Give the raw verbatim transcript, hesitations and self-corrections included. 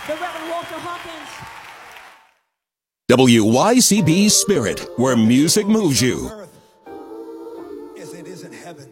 the Reverend Walter Hawkins. W Y C B Spirit, where music moves you.